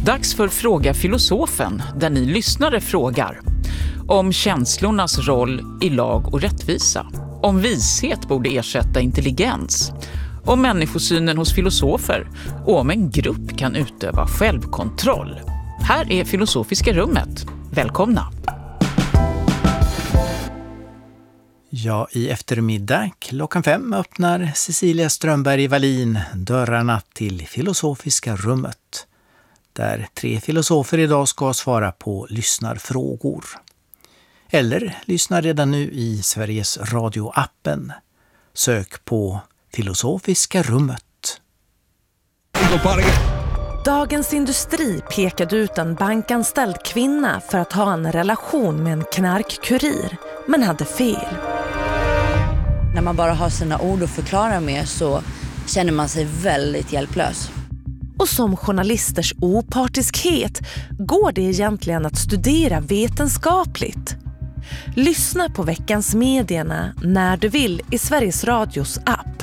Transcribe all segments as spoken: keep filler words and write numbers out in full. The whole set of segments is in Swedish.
Dags för Fråga filosofen, där ni lyssnare frågar. Om känslornas roll i lag och rättvisa. Om vishet borde ersätta intelligens. Om människosynen hos filosofer. Och om en grupp kan utöva självkontroll. Här är Filosofiska rummet. Välkomna! Ja, i eftermiddag klockan fem öppnar Cecilia Strömberg-Wallin dörrarna till Filosofiska rummet. Där tre filosofer idag ska svara på lyssnarfrågor. Eller lyssna redan nu i Sveriges Radio-appen. Sök på Filosofiska rummet. Dagens Industri pekade ut en bankanställd kvinna för att ha en relation med en knarkkurir, men hade fel. När man bara har sina ord att förklara med så känner man sig väldigt hjälplös. Och som journalisters opartiskhet går det egentligen att studera vetenskapligt. Lyssna på veckans medierna när du vill i Sveriges Radios app.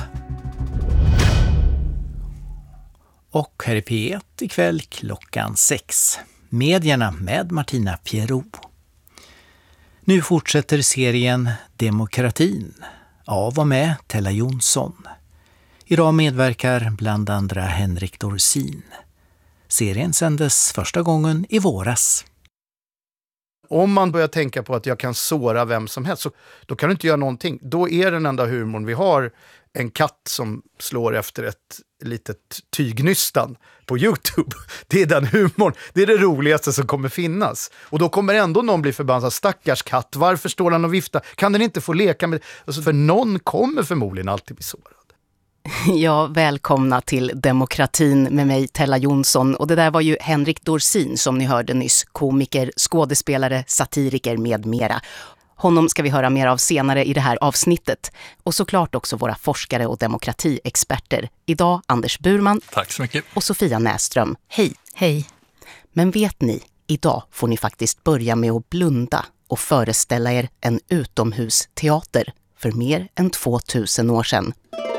Och här är P ett ikväll klockan sex. Medierna med Martina Pierrot. Nu fortsätter serien Demokratin av och med Tella Jonsson. Idag medverkar bland andra Henrik Dorsin. Serien sändes första gången i våras. Om man börjar tänka på att jag kan såra vem som helst, så då kan du inte göra någonting. Då är den enda humorn vi har en katt som slår efter ett litet tygnystan på YouTube. Det är den humorn. Det är det roligaste som kommer finnas. Och då kommer ändå någon bli förbannad. Stackars katt, varför står han och viftar? Kan den inte få leka med... Alltså, för någon kommer förmodligen alltid bli sårad. Ja, välkomna till Demokratin med mig, Tella Jonsson. Och det där var ju Henrik Dorsin som ni hörde nyss. Komiker, skådespelare, satiriker med mera. Honom ska vi höra mer av senare i det här avsnittet. Och såklart också våra forskare och demokratiexperter. Idag Anders Burman. Tack så mycket. Och Sofia Näström. Hej. Hej. Men vet ni, idag får ni faktiskt börja med att blunda och föreställa er en utomhusteater för mer än tvåtusen år sedan.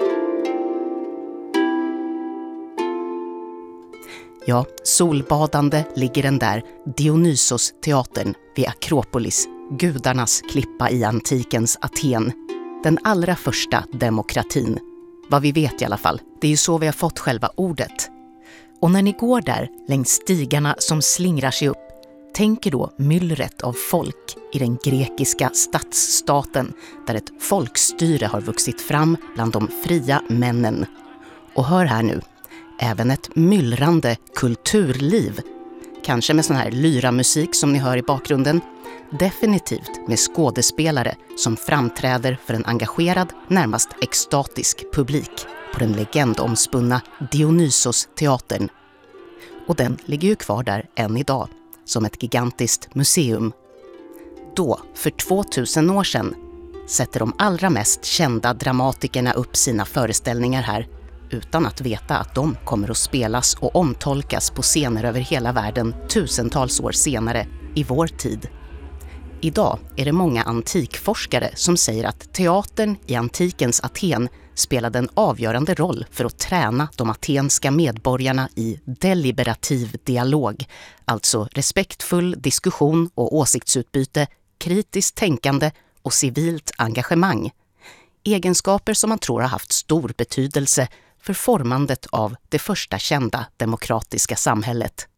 Ja, solbadande ligger den där Dionysos-teatern vid Akropolis, gudarnas klippa i antikens Aten. Den allra första demokratin. Vad vi vet i alla fall, det är ju så vi har fått själva ordet. Och när ni går där längs stigarna som slingrar sig upp, tänker då myllret av folk i den grekiska stadsstaten där ett folkstyre har vuxit fram bland de fria männen. Och hör här nu. Även ett myllrande kulturliv. Kanske med sån här lyramusik som ni hör i bakgrunden. Definitivt med skådespelare som framträder för en engagerad, närmast extatisk publik på den legendomspunna Dionysos-teatern. Och den ligger ju kvar där än idag, som ett gigantiskt museum. Då, för tvåtusen år sedan, sätter de allra mest kända dramatikerna upp sina föreställningar här, utan att veta att de kommer att spelas och omtolkas på scener över hela världen tusentals år senare, i vår tid. Idag är det många antikforskare som säger att teatern i antikens Aten spelade en avgörande roll för att träna de atenska medborgarna i deliberativ dialog, alltså respektfull diskussion och åsiktsutbyte, kritiskt tänkande och civilt engagemang. Egenskaper som man tror har haft stor betydelse för formandet av det första kända demokratiska samhället.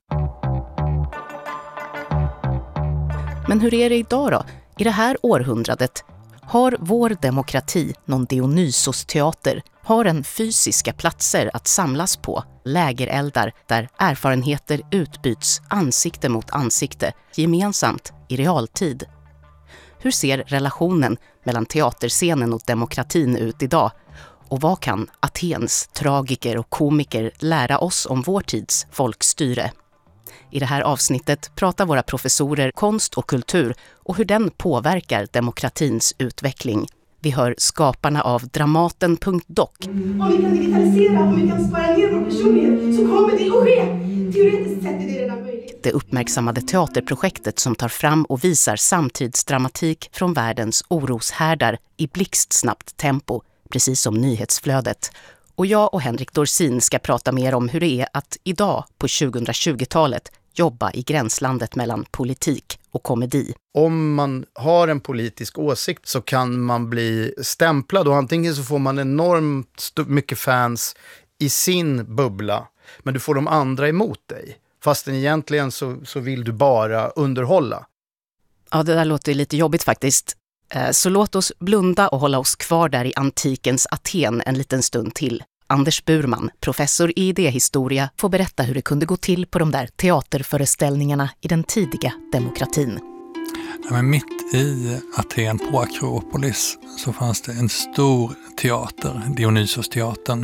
Men hur är det idag då? I det här århundradet har vår demokrati någon Dionysos-teater, har en fysiska platser att samlas på, lägereldar där erfarenheter utbyts ansikte mot ansikte, gemensamt i realtid. Hur ser relationen mellan teaterscenen och demokratin ut idag? Och vad kan Atens tragiker och komiker lära oss om vår tids folkstyre? I det här avsnittet pratar våra professorer konst och kultur och hur den påverkar demokratins utveckling. Vi hör skaparna av Dramaten punkt doc. Om vi kan digitalisera, om vi kan spara ner vår personlighet så kommer det att ske. Teoretiskt sett är det redan möjligt. Det uppmärksammade teaterprojektet som tar fram och visar samtidsdramatik från världens oroshärdar i blixtsnabbt tempo, precis som nyhetsflödet. Och jag och Henrik Dorsin ska prata mer om hur det är att idag på tjugohundratjugotalet jobba i gränslandet mellan politik och komedi. Om man har en politisk åsikt så kan man bli stämplad och antingen så får man enormt st- mycket fans i sin bubbla, men du får de andra emot dig. Fastän egentligen så, så vill du bara underhålla. Ja, det där låter lite jobbigt faktiskt. Så låt oss blunda och hålla oss kvar där i antikens Aten en liten stund till. Anders Burman, professor i idéhistoria, får berätta hur det kunde gå till på de där teaterföreställningarna i den tidiga demokratin. Ja, men mitt i Aten på Akropolis så fanns det en stor teater, Dionysos-teatern.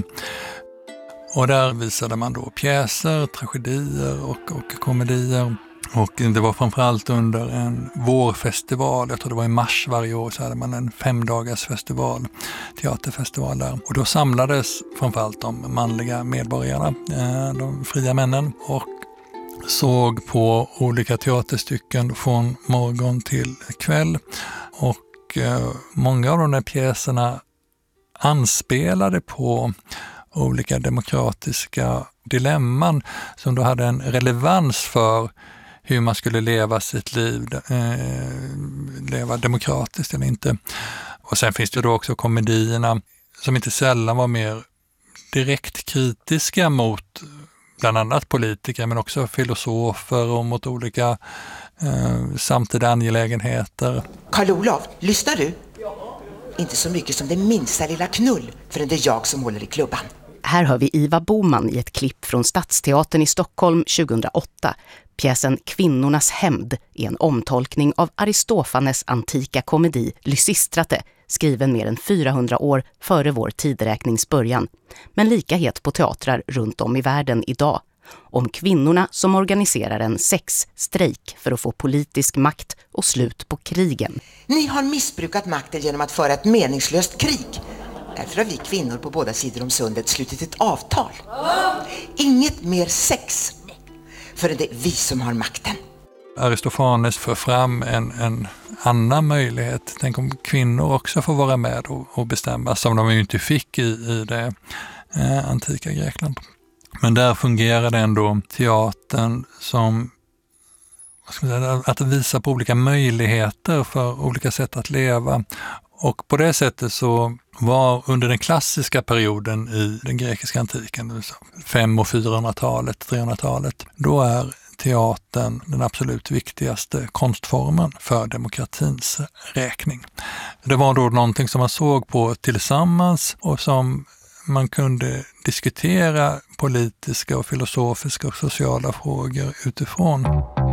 Och där visade man då pjäser, tragedier och, och komedier. Och det var framförallt under en vårfestival, jag tror det var i mars varje år, så hade man en femdagars festival, teaterfestival där. Och då samlades framförallt de manliga medborgarna, de fria männen, och såg på olika teaterstycken från morgon till kväll. Och många av de där pjäserna anspelade på olika demokratiska dilemman som då hade en relevans för hur man skulle leva sitt liv, eh, leva demokratiskt eller inte. Och sen finns det då också komedierna som inte sällan var mer direkt kritiska mot bland annat politiker men också filosofer och mot olika eh, samtida angelägenheter. Karl-Olof, lyssnar du? Ja. Inte så mycket som det minsta lilla knull förrän det är jag som håller i klubban. Här hör vi Iva Boman i ett klipp från Stadsteatern i Stockholm tjugohundraåtta. Pjäsen Kvinnornas hämnd är en omtolkning av Aristofanes antika komedi Lysistrate, skriven mer än fyrahundra år före vår tideräknings början, men lika het på teatrar runt om i världen idag. Om kvinnorna som organiserar en sexstrejk för att få politisk makt och slut på krigen. Ni har missbrukat makten genom att föra ett meningslöst krig. Därför har vi kvinnor på båda sidor om sundet slutit ett avtal. Inget mer sex, för det är vi som har makten. Aristofanes för fram en, en annan möjlighet. Tänk om kvinnor också får vara med och, och bestämma, som de ju inte fick i, i det eh, antika Grekland. Men där fungerade ändå teatern som vad ska man säga, att visa på olika möjligheter för olika sätt att leva. Och på det sättet så var under den klassiska perioden i den grekiska antiken, fem- och fyrahundratalet, trehundratalet, då är teatern den absolut viktigaste konstformen för demokratins räkning. Det var då någonting som man såg på tillsammans och som man kunde diskutera politiska och filosofiska och sociala frågor utifrån.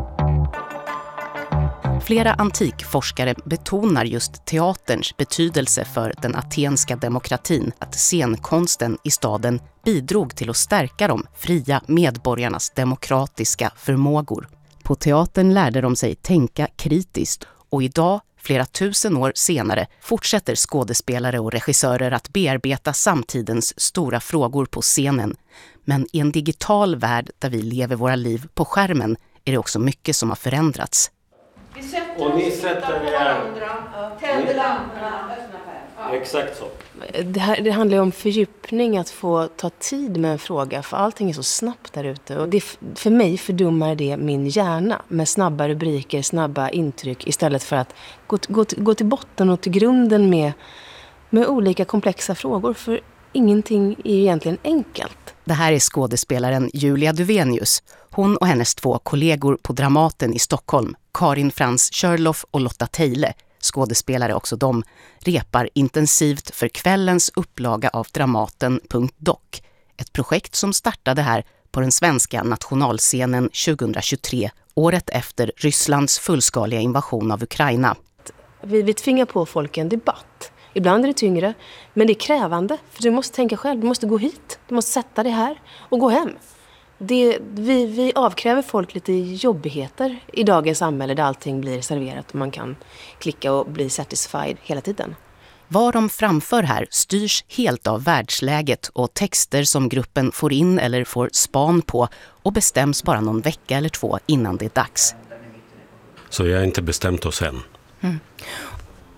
Flera antikforskare betonar just teaterns betydelse för den atenska demokratin, att scenkonsten i staden bidrog till att stärka de fria medborgarnas demokratiska förmågor. På teatern lärde de sig tänka kritiskt och idag, flera tusen år senare, fortsätter skådespelare och regissörer att bearbeta samtidens stora frågor på scenen. Men i en digital värld där vi lever våra liv på skärmen är det också mycket som har förändrats. Vi sätter och ni sätter er tänder lamporna. Ja. Exakt så. Det, här, det handlar ju om fördjupning, att få ta tid med en fråga, för allting är så snabbt där ute. Och det, för mig fördummar det min hjärna med snabba rubriker, snabba intryck, istället för att gå, gå, gå till botten och till grunden med, med olika komplexa frågor. För ingenting är ju egentligen enkelt. Det här är skådespelaren Julia Duvenius. Hon och hennes två kollegor på Dramaten i Stockholm, Karin Frans Körloff och Lotta Teile, skådespelare också de, repar intensivt för kvällens upplaga av Dramaten punkt doc. Ett projekt som startade här på den svenska nationalscenen tjugohundratjugotre, året efter Rysslands fullskaliga invasion av Ukraina. Vi, vi tvingar på folk en debatt. Ibland är det tyngre, men det är krävande. För du måste tänka själv, du måste gå hit, du måste sätta dig här och gå hem. Det, vi, vi avkräver folk lite jobbigheter i dagens samhälle där allting blir serverat och man kan klicka och bli satisfied hela tiden. Vad de framför här styrs helt av världsläget och texter som gruppen får in eller får span på och bestäms bara någon vecka eller två innan det är dags. Så jag har inte bestämt oss än. Mm.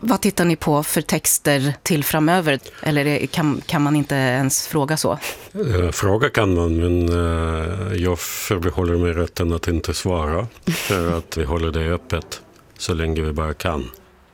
Vad tittar ni på för texter till framöver? Eller kan, kan man inte ens fråga så? Fråga kan man, men jag förbehåller mig rätten att inte svara. För att vi håller det öppet så länge vi bara kan.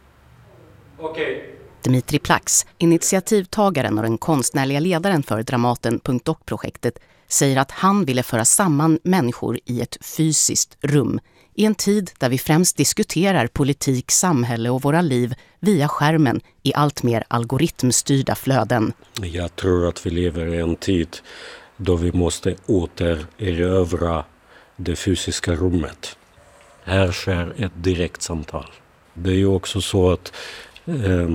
Okej. Okay. Dimitri Plax, initiativtagaren och den konstnärliga ledaren för Dramaten punkt doc-projektet, säger att han ville föra samman människor i ett fysiskt rum i en tid där vi främst diskuterar politik, samhälle och våra liv via skärmen i allt mer algoritmstyrda flöden. Jag tror att vi lever i en tid då vi måste återerövra det fysiska rummet. Här sker ett direkt samtal. Det är ju också så att eh,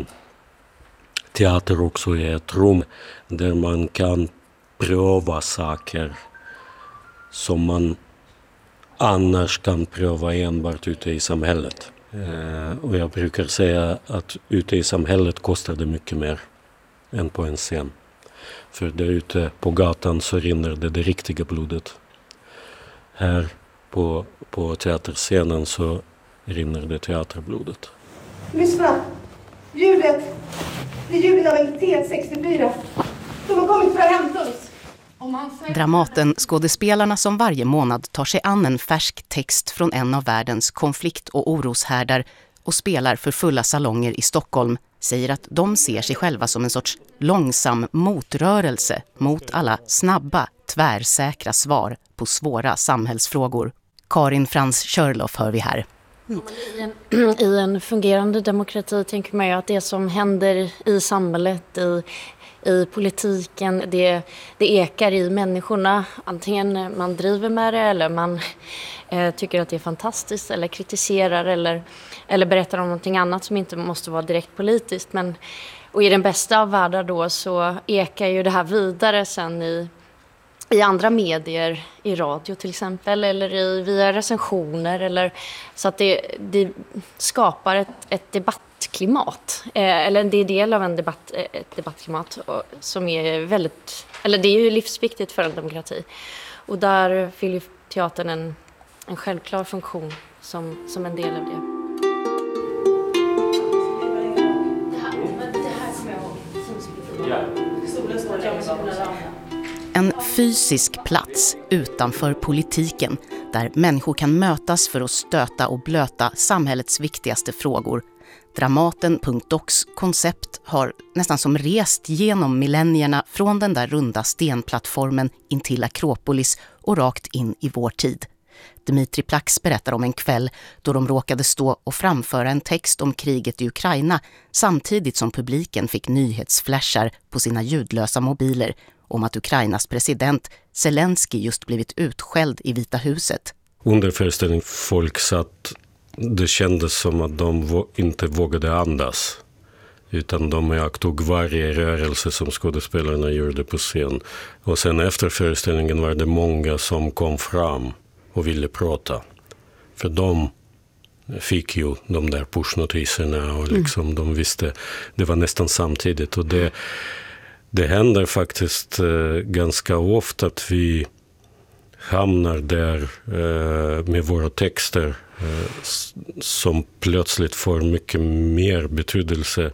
teater också är ett rum där man kan pröva saker som man annars kan pröva enbart ute i samhället. Eh, och jag brukar säga att ute i samhället kostar det mycket mer än på en scen. För där ute på gatan så rinner det det riktiga blodet. Här på, på teaterscenen så rinner det teaterblodet. Lyssna! Ljudet! Det är ljudet av en T sextiofyra. De har kommit för att hämta oss. Dramaten, skådespelarna som varje månad tar sig an en färsk text från en av världens konflikt- och oroshärdar och spelar för fulla salonger i Stockholm, säger att de ser sig själva som en sorts långsam motrörelse mot alla snabba, tvärsäkra svar på svåra samhällsfrågor. Karin Frans Körloff hör vi här. Mm. I, en, I en fungerande demokrati tänker man ju att det som händer i samhället, i, i politiken, det, det ekar i människorna. Antingen man driver med det eller man eh, tycker att det är fantastiskt eller kritiserar eller, eller berättar om någonting annat som inte måste vara direkt politiskt. Men, och i den bästa av världar då så ekar ju det här vidare sen i i andra medier, i radio till exempel, eller i, via recensioner. Eller, så att det, det skapar ett, ett debattklimat. Eh, eller det är del av en debatt, ett debattklimat och, som är väldigt, eller det är ju livsviktigt för en demokrati. Och där fyller teatern en, en självklar funktion som, som en del av det. Det här, det här kommer jag ihåg. Ja. Stolen står där, jag måste kunna ramla. En fysisk plats utanför politiken där människor kan mötas för att stöta och blöta samhällets viktigaste frågor. Dramaten punkt docs koncept har nästan som rest genom millennierna från den där runda stenplattformen in till Akropolis och rakt in i vår tid. Dimitri Plax berättar om en kväll då de råkade stå och framföra en text om kriget i Ukraina samtidigt som publiken fick nyhetsflashar på sina ljudlösa mobiler om att Ukrainas president Zelensky just blivit utskälld i Vita huset. Under föreställningen folk satt, det kändes som att de inte vågade andas. Utan de tog varje rörelse som skådespelarna gjorde på scen. Och sen efter föreställningen var det många som kom fram och ville prata. För de fick ju de där pushnotiserna och liksom mm. de visste, det var nästan samtidigt. Och det, det händer faktiskt eh, ganska ofta att vi hamnar där eh, med våra texter eh, som plötsligt får mycket mer betydelse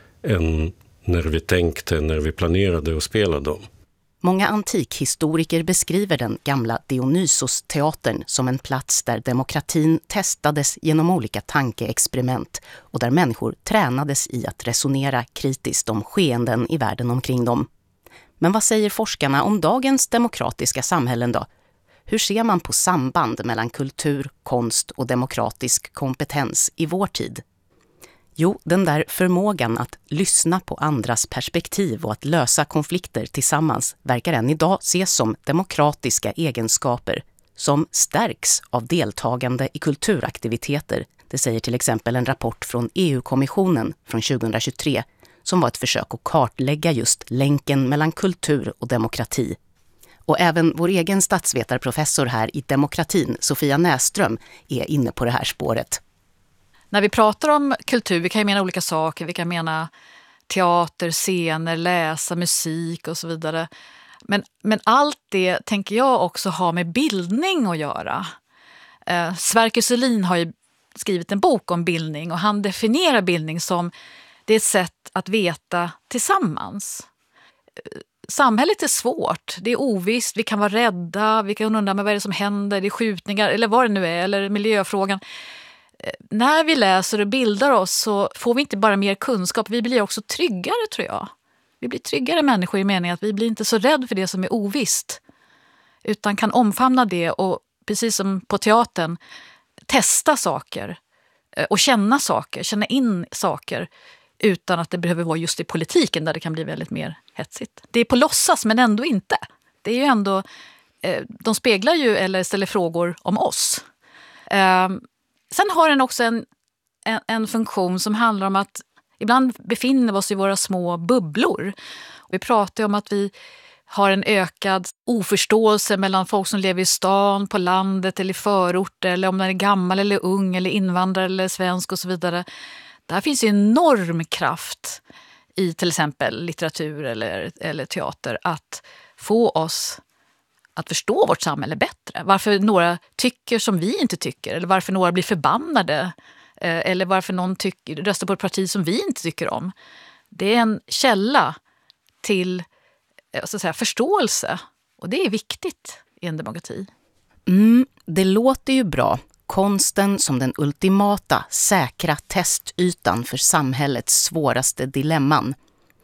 än när vi tänkte, när vi planerade att spela dem. Många antikhistoriker beskriver den gamla Dionysos-teatern som en plats där demokratin testades genom olika tankeexperiment och där människor tränades i att resonera kritiskt om skeenden i världen omkring dem. Men vad säger forskarna om dagens demokratiska samhällen då? Hur ser man på samband mellan kultur, konst och demokratisk kompetens i vår tid? Jo, den där förmågan att lyssna på andras perspektiv och att lösa konflikter tillsammans verkar än idag ses som demokratiska egenskaper som stärks av deltagande i kulturaktiviteter. Det säger till exempel en rapport från E U-kommissionen från tjugohundratjugotre som var ett försök att kartlägga just länken mellan kultur och demokrati. Och även vår egen statsvetarprofessor här i demokratin, Sofia Näström, är inne på det här spåret. När vi pratar om kultur, vi kan ju mena olika saker. Vi kan mena teater, scener, läsa, musik och så vidare. Men, men allt det tänker jag också ha med bildning att göra. Eh, Sverker Selin har ju skrivit en bok om bildning och han definierar bildning som det är ett sätt att veta tillsammans. Samhället är svårt, det är ovisst, vi kan vara rädda, vi kan undra med vad är det som händer, det är skjutningar eller vad det nu är, eller miljöfrågan. När vi läser och bildar oss så får vi inte bara mer kunskap, vi blir också tryggare tror jag. Vi blir tryggare människor i meningen att vi blir inte så rädda för det som är ovisst. Utan kan omfamna det och precis som på teatern testa saker och känna saker, känna in saker utan att det behöver vara just i politiken där det kan bli väldigt mer hetsigt. Det är på låtsas men ändå inte. Det är ju ändå, de speglar ju eller ställer frågor om oss. Sen har den också en, en, en funktion som handlar om att ibland befinner vi oss i våra små bubblor. Vi pratar om att vi har en ökad oförståelse mellan folk som lever i stan, på landet eller i förort, eller om man är gammal eller ung eller invandrare eller svensk och så vidare. Där finns ju enorm kraft i till exempel litteratur eller, eller teater att få oss att förstå vårt samhälle bättre. Varför några tycker som vi inte tycker, eller varför några blir förbannade, eller varför någon tycker, röstar på ett parti som vi inte tycker om. Det är en källa till så att säga, förståelse, och det är viktigt i en demokrati. Mm, det låter ju bra. Konsten som den ultimata, säkra testytan för samhällets svåraste dilemman.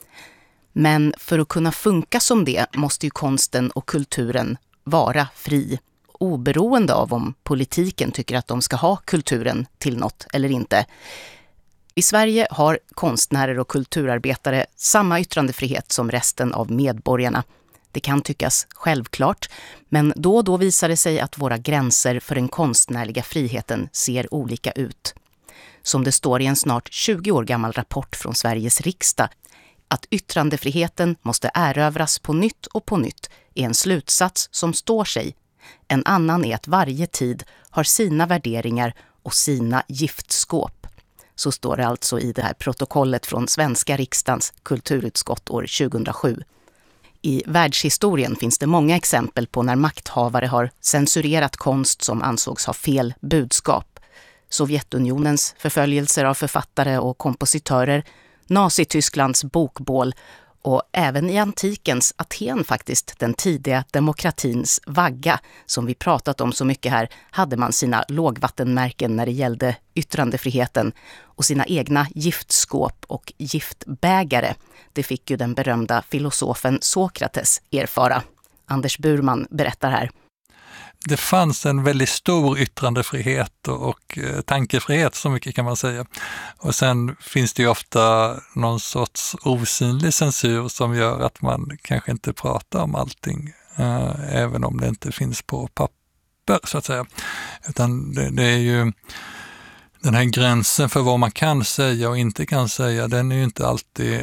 Men för att kunna funka som det måste ju konsten och kulturen vara fri, oberoende av om politiken tycker att de ska ha kulturen till något eller inte. I Sverige har konstnärer och kulturarbetare samma yttrandefrihet som resten av medborgarna. Det kan tyckas självklart, men då och då visar det sig att våra gränser för den konstnärliga friheten ser olika ut. Som det står i en snart tjugo år gammal rapport från Sveriges riksdag, att yttrandefriheten måste erövras på nytt och på nytt är en slutsats som står sig. En annan är att varje tid har sina värderingar och sina giftskåp. Så står det alltså i det här protokollet från Svenska riksdagens kulturutskott år tjugohundrasju. I världshistorien finns det många exempel på när makthavare har censurerat konst som ansågs ha fel budskap. Sovjetunionens förföljelser av författare och kompositörer, Nazitysklands bokbål och även i antikens Aten faktiskt, den tidiga demokratins vagga som vi pratat om så mycket här, hade man sina lågvattenmärken när det gällde yttrandefriheten och sina egna giftskåp och giftbägare. Det fick ju den berömda filosofen Sokrates erfara. Anders Burman berättar här. Det fanns en väldigt stor yttrandefrihet och, och tankefrihet, så mycket kan man säga. Och sen finns det ju ofta någon sorts osynlig censur som gör att man kanske inte pratar om allting, eh, även om det inte finns på papper så att säga. Utan det, det är ju den här gränsen för vad man kan säga och inte kan säga, den är ju inte alltid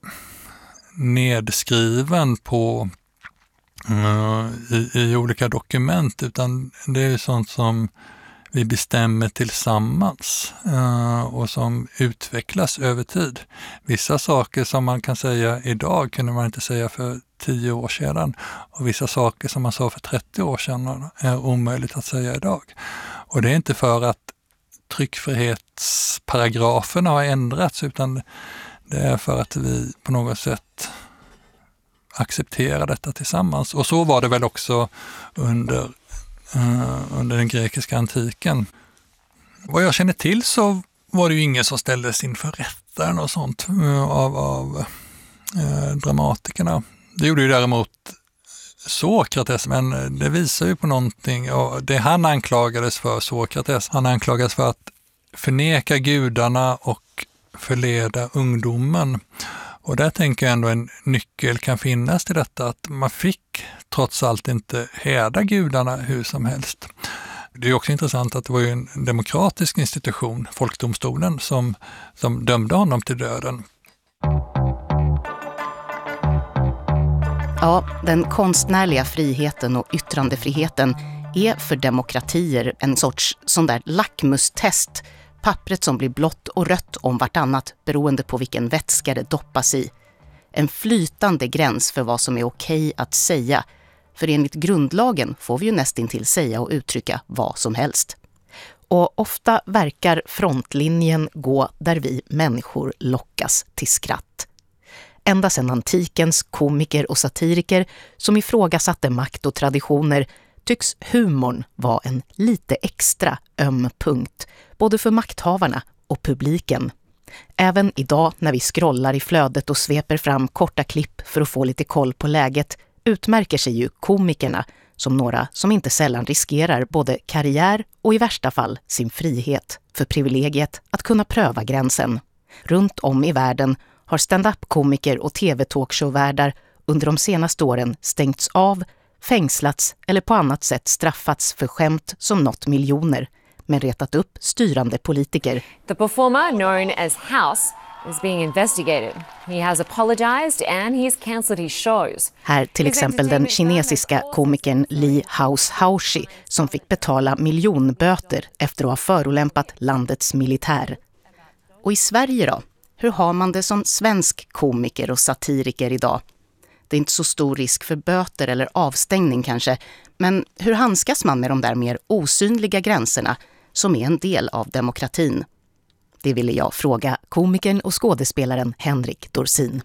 nedskriven på uh, i, i olika dokument, utan det är sånt som vi bestämmer tillsammans uh, och som utvecklas över tid. Vissa saker som man kan säga idag kunde man inte säga för tio år sedan, och vissa saker som man sa för trettio år sedan är omöjligt att säga idag. Och det är inte för att tryckfrihetsparagraferna har ändrats, utan det är för att vi på något sätt accepterar detta tillsammans. Och så var det väl också under, uh, under den grekiska antiken. Vad jag känner till så var det ju ingen som ställdes inför rätten och sånt uh, av, av uh, dramatikerna. Det gjorde ju däremot Sokrates, men det visar ju på någonting. Och det han anklagades för, Sokrates, han anklagades för att förneka gudarna och förleda ungdomen. Och där tänker jag ändå en nyckel kan finnas till detta, att man fick trots allt inte häda gudarna hur som helst. Det är också intressant att det var ju en demokratisk institution, folkdomstolen, som, som dömde honom till döden. Ja, den konstnärliga friheten och yttrandefriheten är för demokratier en sorts sån där lackmustest. Pappret som blir blått och rött om vartannat beroende på vilken vätska det doppas i. En flytande gräns för vad som är okej att säga. För enligt grundlagen får vi ju nästintill säga och uttrycka vad som helst. Och ofta verkar frontlinjen gå där vi människor lockas till skratt. Ända sedan antikens komiker och satiriker som ifrågasatte makt och traditioner tycks humorn vara en lite extra öm punkt, både för makthavarna och publiken. Även idag när vi scrollar i flödet och sveper fram korta klipp för att få lite koll på läget utmärker sig ju komikerna som några som inte sällan riskerar både karriär och i värsta fall sin frihet för privilegiet att kunna pröva gränsen. Runt om i världen har stand-up-komiker och tv-talkshow-värdar under de senaste åren stängts av, fängslats eller på annat sätt straffats för skämt som nått miljoner, men retat upp styrande politiker. The performer, known as House, is being investigated. He has apologized and he's cancelled his shows. Här till exempel den kinesiska komikern Li Haoshi som fick betala miljonböter efter att ha förolämpat landets militär. Och i Sverige då? Hur har man det som svensk komiker och satiriker idag? Det är inte så stor risk för böter eller avstängning kanske, men hur handskas man med de där mer osynliga gränserna som är en del av demokratin? Det ville jag fråga komikern och skådespelaren Henrik Dorsin.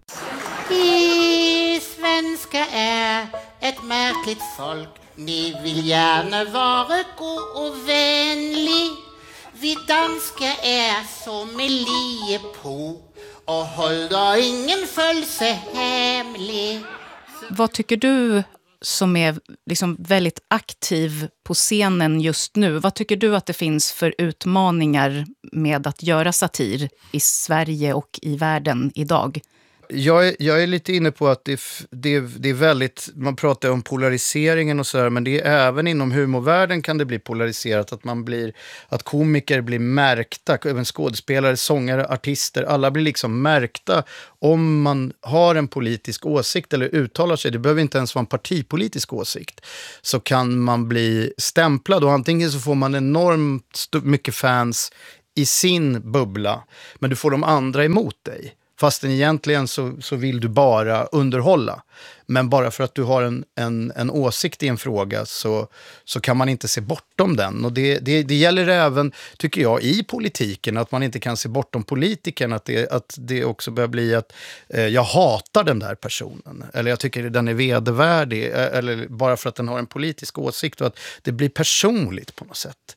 Vi svenska är ett märkligt folk. Ni vill gärna vara god och vänlig. Vi danska är så melige på och håller ingen följse hemlig. Vad tycker du som är liksom väldigt aktiv på scenen just nu? Vad tycker du att det finns för utmaningar med att göra satir i Sverige och i världen idag? Jag är, jag är lite inne på att det, det, det är väldigt, man pratar om polariseringen och sådär, men det är även inom humorvärlden kan det bli polariserat, att man blir, att komiker blir märkta, även skådespelare, sångare, artister, alla blir liksom märkta om man har en politisk åsikt eller uttalar sig, det behöver inte ens vara en partipolitisk åsikt, så kan man bli stämplad och antingen så får man enormt st- mycket fans i sin bubbla, men du får de andra emot dig. Fastän egentligen så, så vill du bara underhålla. Men bara för att du har en, en, en åsikt i en fråga så, så kan man inte se bortom den. Och det, det, det gäller även, tycker jag, i politiken. Att man inte kan se bortom politikern. Att det, att det också börjar bli att eh, jag hatar den där personen. Eller jag tycker den är vedervärdig. Eller bara för att den har en politisk åsikt. Och att det blir personligt på något sätt.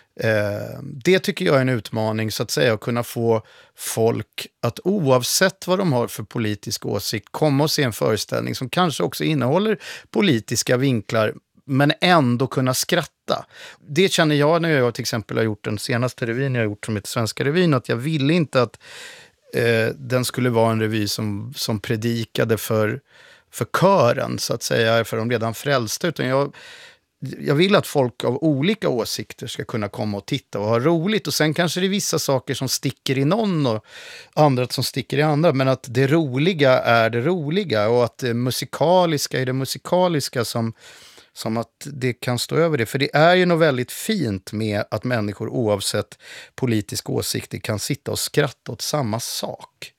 Eh, det tycker jag är en utmaning så att säga, att kunna få folk att oavsett vad de har för politisk åsikt komma och se en föreställning som kanske också innehåller politiska vinklar men ändå kunna skratta. Det känner jag när jag till exempel har gjort den senaste revyn jag har gjort som heter Svenska revyn, att jag ville inte att eh, den skulle vara en revy som, som predikade för, för kören så att säga, för de redan frälsta, utan jag Jag vill att folk av olika åsikter ska kunna komma och titta och ha roligt. Och sen kanske det är vissa saker som sticker i någon och andra som sticker i andra. Men att det roliga är det roliga och att det musikaliska är det musikaliska som, som att det kan stå över det. För det är ju något väldigt fint med att människor oavsett politisk åsikter kan sitta och skratta åt samma sak.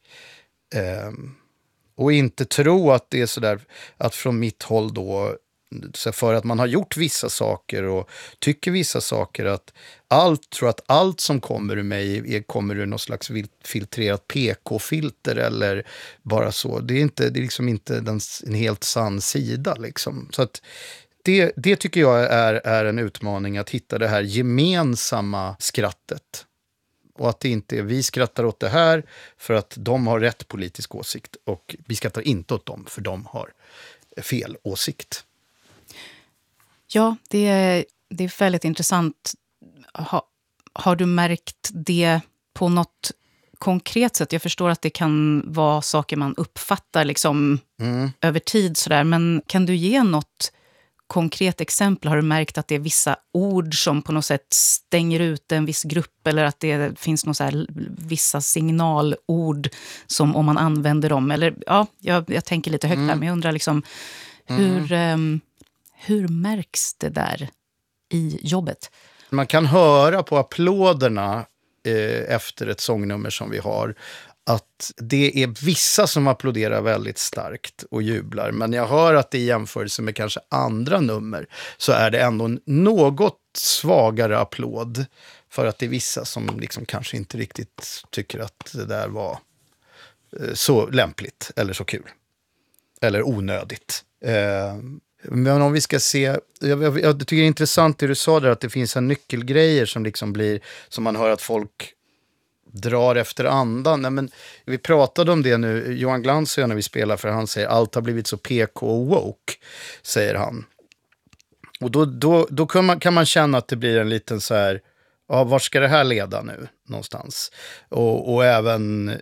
Ehm, och inte tro att det är sådär att från mitt håll då, så för att man har gjort vissa saker och tycker vissa saker, att allt, tror att allt som kommer ur mig är, kommer ur något slags filtrerat P K-filter eller bara så. Det är inte, det är liksom inte den, en helt sann sida liksom. Så att det, det tycker jag är, är en utmaning, att hitta det här gemensamma skrattet. Och att det inte är vi skrattar åt det här för att de har rätt politisk åsikt och vi skrattar inte åt dem för de har fel åsikt. Ja, det är, det är väldigt intressant. Ha, har du märkt det på något konkret sätt? Jag förstår att det kan vara saker man uppfattar liksom mm. över tid sådär. Men kan du ge något konkret exempel? Har du märkt att det är vissa ord som på något sätt stänger ut en viss grupp? Eller att det finns något så här, vissa signalord som om man använder dem? Eller ja, jag, jag tänker lite högt mm. här, men jag undrar liksom hur... Mm. Um, Hur märks det där i jobbet? Man kan höra på applåderna eh, efter ett sångnummer som vi har att det är vissa som applåderar väldigt starkt och jublar. Men jag hör att det i jämförelse med kanske andra nummer så är det ändå en något svagare applåd För att det är vissa som liksom kanske inte riktigt tycker att det där var eh, så lämpligt eller så kul. Eller onödigt. Eh, men om vi ska se, jag, jag, jag tycker det är intressant det du sa där, att det finns en nyckelgrejer som liksom blir, som man hör att folk drar efter andan. Nej, men vi pratade om det nu, Johan Glans när vi spelar, för han säger allt har blivit så P K och woke, säger han. Och då, då, då kan, man, kan man känna att det blir en liten så här, ja, var ska det här leda nu någonstans? Och, och även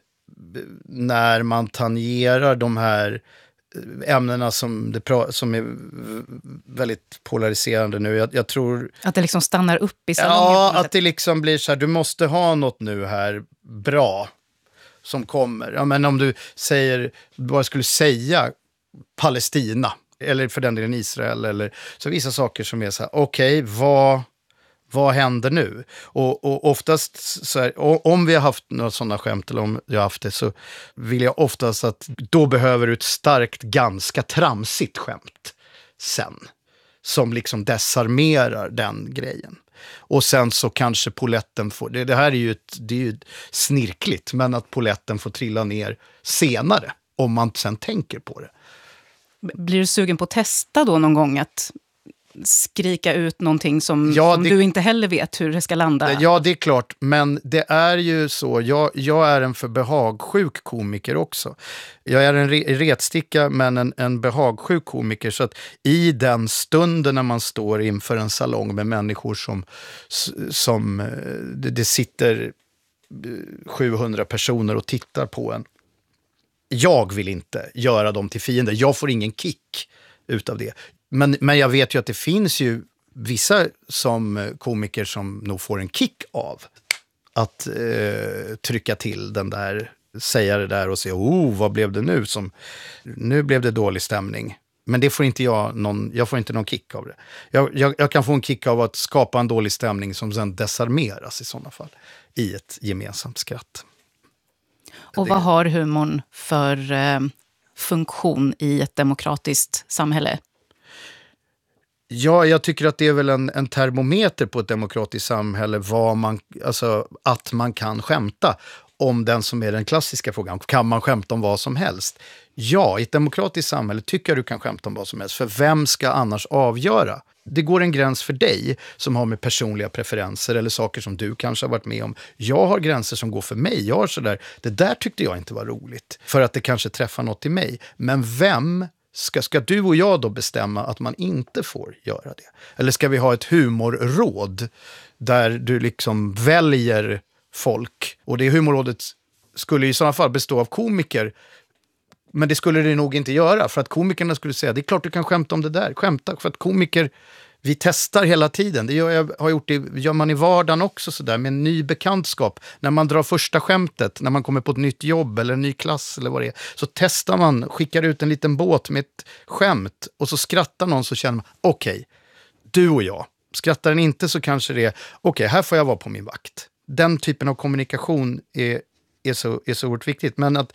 när man tangerar de här ämnena som, det pra- som är väldigt polariserande nu. Jag, jag tror... Att det liksom stannar upp i salongen. Ja, att det liksom blir så här, du måste ha något nu här bra som kommer. Ja, men om du säger, vad skulle säga Palestina, eller för den delen Israel, eller så vissa saker som är så här, okej, okay, vad... Vad händer nu? Och, och oftast, så här, om vi har haft några sådana skämt, eller om jag har haft det, så vill jag oftast att då behöver du ett starkt, ganska tramsigt skämt sen. Som liksom desarmerar den grejen. Och sen så kanske poletten får, det, det här är ju, ett, det är ju snirkligt, men att poletten får trilla ner senare, om man sen tänker på det. Blir du sugen på att testa då någon gång att skrika ut någonting som, ja, som det, du inte heller vet hur det ska landa? Ja, det är klart. Men det är ju så. Jag, jag är en för behagsjuk komiker också. Jag är en re, retsticka, men en, en behagsjuk komiker. Så att i den stunden när man står inför en salong med människor som, som det, det sitter sjuhundra personer och tittar på en. Jag vill inte göra dem till fiender. Jag får ingen kick utav det. Men, men jag vet ju att det finns ju vissa som komiker som nog får en kick av att eh, trycka till den där, säga det där och säga, oh, vad blev det nu? Som, nu blev det dålig stämning. Men det får inte jag någon, jag får inte någon kick av det. Jag, jag, jag kan få en kick av att skapa en dålig stämning som sen desarmeras i sådana fall i ett gemensamt skratt. Och vad har humorn för eh, funktion i ett demokratiskt samhälle? Ja, jag tycker att det är väl en, en termometer på ett demokratiskt samhälle, vad man, alltså, att man kan skämta om den som är den klassiska frågan. Kan man skämta om vad som helst? Ja, i ett demokratiskt samhälle tycker jag du kan skämta om vad som helst. För vem ska annars avgöra? Det går en gräns för dig som har med personliga preferenser eller saker som du kanske har varit med om. Jag har gränser som går för mig. Jag har sådär, det där tyckte jag inte var roligt. För att det kanske träffar något i mig. Men vem... Ska, ska du och jag då bestämma att man inte får göra det? Eller ska vi ha ett humorråd där du liksom väljer folk? Och det humorrådet skulle i sådana fall bestå av komiker. Men det skulle det nog inte göra, för att komikerna skulle säga, det är klart du kan skämta om det där. Skämta, för att komiker, vi testar hela tiden. Det gör, jag har gjort det, gör man i vardagen också sådär, med en ny bekantskap. När man drar första skämtet, när man kommer på ett nytt jobb eller en ny klass eller vad det är, så testar man, skickar ut en liten båt med ett skämt och så skrattar någon, så känner man, okej, okay, du och jag. Skrattar den inte så kanske det är, okej, okay, här får jag vara på min vakt. Den typen av kommunikation är, är, så, är så oerhört viktigt. Men att,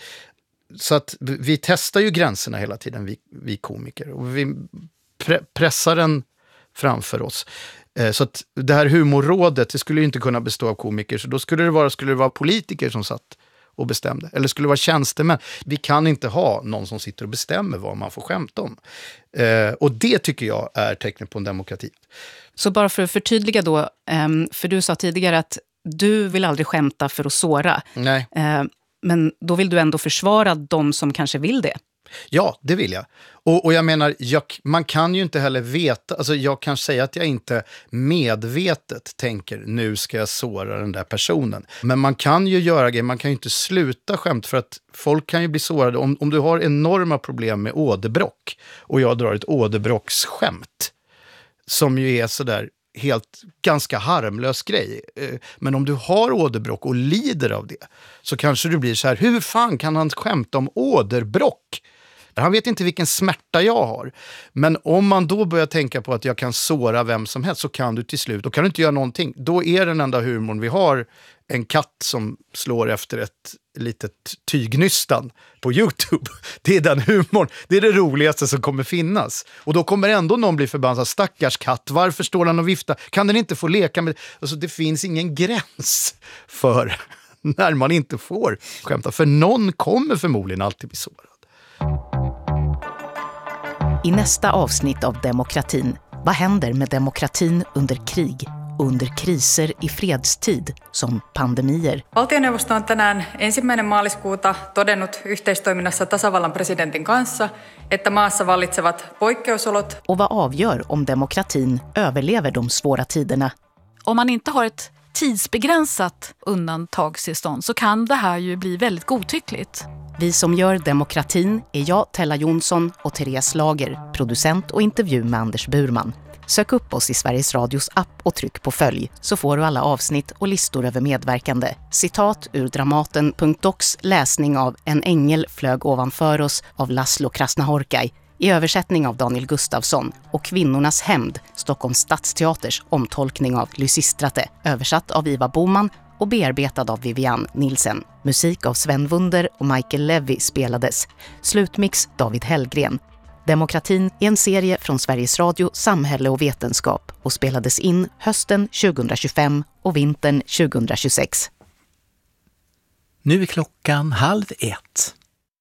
så att vi testar ju gränserna hela tiden, vi, vi komiker. Och vi pre- pressar den framför oss. Eh, så att det här humorrådet, det skulle ju inte kunna bestå av komiker, så då skulle det vara, skulle det vara politiker som satt och bestämde. Eller skulle det vara tjänstemän. Vi kan inte ha någon som sitter och bestämmer vad man får skämta om. Eh, och det tycker jag är tecknet på en demokrati. Så bara för att förtydliga då, för du sa tidigare att du vill aldrig skämta för att såra. Nej. Men då vill du ändå försvara de som kanske vill det. Ja, det vill jag. Och, och jag menar, jag, man kan ju inte heller veta, alltså jag kan säga att jag inte medvetet tänker, nu ska jag såra den där personen. Men man kan ju göra grejer, man kan ju inte sluta skämt, för att folk kan ju bli sårade. Om, om du har enorma problem med åderbråck och jag drar ett åderbråcksskämt, som ju är sådär helt ganska harmlös grej. Men om du har åderbråck och lider av det, så kanske du blir så här, hur fan kan han skämta om åderbråck? Han vet inte vilken smärta jag har. Men om man då börjar tänka på att jag kan såra vem som helst, så kan du till slut, då kan du inte göra någonting. Då är den enda humorn vi har en katt som slår efter ett litet tygnystan på YouTube. Det är den humorn. Det är det roligaste som kommer finnas. Och då kommer ändå någon bli förbannad. Stackars katt, varför står den och viftar? Kan den inte få leka med... Alltså, det finns ingen gräns för när man inte får skämta. För någon kommer förmodligen alltid bli sårad. I nästa avsnitt av Demokratin, vad händer med demokratin under krig, under kriser i fredstid, som pandemier? Valtioneuvosto on tänään ensimmäinen maaliskuuta todennut yhteistoiminnassa tasavallan presidentin kanssa, että maassa vallitsevat poikkeusolot. Och vad avgör om demokratin överlever de svåra tiderna? Om man inte har ett tidsbegränsat undantagstillstånd så kan det här ju bli väldigt godtyckligt. Vi som gör Demokratin är jag, Tella Jonsson, och Therese Lager, producent och intervju med Anders Burman. Sök upp oss i Sveriges Radios app och tryck på följ så får du alla avsnitt och listor över medverkande. Citat ur Dramaten punkt docs läsning av En ängel flög ovanför oss av Laszlo Krasnahorkai i översättning av Daniel Gustafsson och Kvinnornas hämnd, Stockholms stadsteaters omtolkning av Lysistrate, översatt av Iva Boman och bearbetad av Vivian Nilsen. Musik av Sven Wunder och Michael Levy spelades. Slutmix David Hellgren. Demokratin är en serie från Sveriges Radio, Samhälle och Vetenskap och spelades in hösten tjugohundratjugofem och vintern tjugohundratjugosex. Nu är klockan halv ett.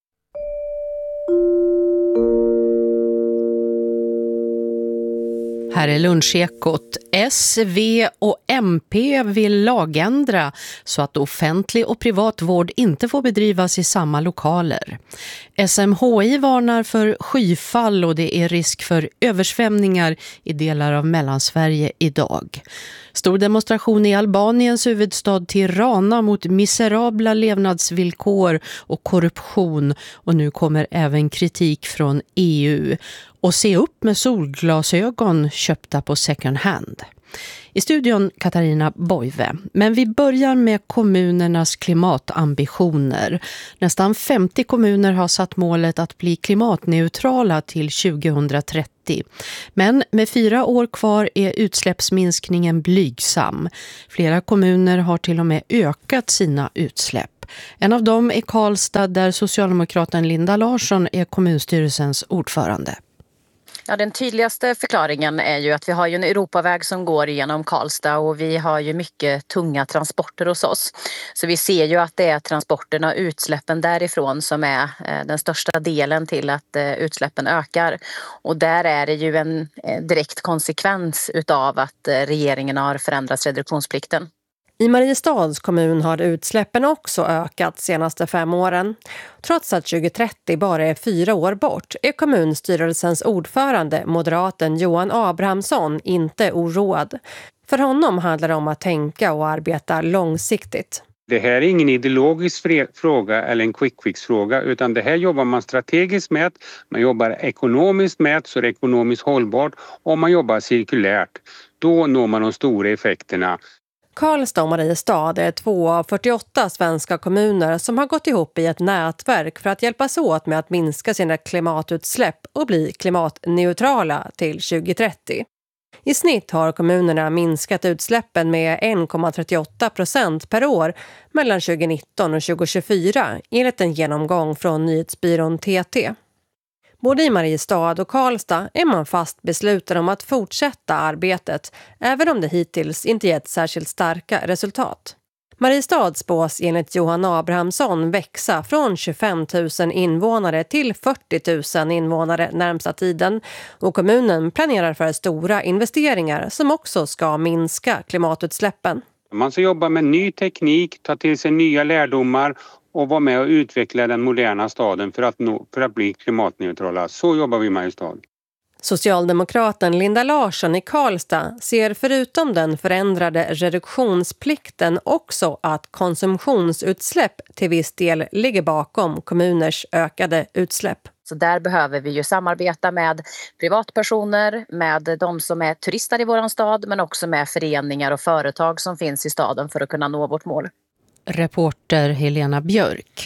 Här är Lunchekot. S, V och M P vill lagändra så att offentlig och privat vård inte får bedrivas i samma lokaler. S M H I varnar för skyfall och det är risk för översvämningar i delar av Mellansverige idag. Stor demonstration i Albaniens huvudstad Tirana mot miserabla levnadsvillkor och korruption, och nu kommer även kritik från E U. Och se upp med solglasögon köpta på second hand. I studion Katarina Boive. Men vi börjar med kommunernas klimatambitioner. Nästan femtio kommuner har satt målet att bli klimatneutrala till tjugohundratrettio. Men med fyra år kvar är utsläppsminskningen blygsam. Flera kommuner har till och med ökat sina utsläpp. En av dem är Karlstad, där socialdemokraten Linda Larsson är kommunstyrelsens ordförande. Ja, den tydligaste förklaringen är ju att vi har ju en Europaväg som går genom Karlstad och vi har ju mycket tunga transporter hos oss. Så vi ser ju att det är transporterna och utsläppen därifrån som är den största delen till att utsläppen ökar. Och där är det ju en direkt konsekvens utav att regeringen har förändrat reduktionsplikten. I Mariestads kommun har utsläppen också ökat de senaste fem åren. Trots att tjugohundratrettio bara är fyra år bort är kommunstyrelsens ordförande, moderaten Johan Abrahamsson, inte oroad. För honom handlar det om att tänka och arbeta långsiktigt. Det här är ingen ideologisk fråga eller en quick fix-fråga, utan det här jobbar man strategiskt med, man jobbar ekonomiskt med så det är ekonomiskt hållbart, och man jobbar cirkulärt. Då når man de stora effekterna. Karlstad och Mariestad är två av fyrtioåtta svenska kommuner som har gått ihop i ett nätverk för att hjälpas åt med att minska sina klimatutsläpp och bli klimatneutrala till tjugohundratrettio. I snitt har kommunerna minskat utsläppen med en komma trettioåtta procent per år mellan tjugonitton och tjugotjugofyra enligt en genomgång från nyhetsbyrån T T. Både i Mariestad och Karlstad är man fast besluten om att fortsätta arbetet, även om det hittills inte gett särskilt starka resultat. Mariestad spås enligt Johan Abrahamsson växa från tjugofem tusen invånare till fyrtio tusen invånare närmsta tiden, och kommunen planerar för stora investeringar som också ska minska klimatutsläppen. Man ska jobba med ny teknik, ta till sig nya lärdomar och vara med och utveckla den moderna staden för att, nå, för att bli klimatneutrala. Så jobbar vi i Mariestad. Socialdemokraten Linda Larsson i Karlstad ser förutom den förändrade reduktionsplikten också att konsumtionsutsläpp till viss del ligger bakom kommuners ökade utsläpp. Så där behöver vi ju samarbeta med privatpersoner, med de som är turister i våran stad, men också med föreningar och företag som finns i staden för att kunna nå vårt mål. Reporter Helena Björk.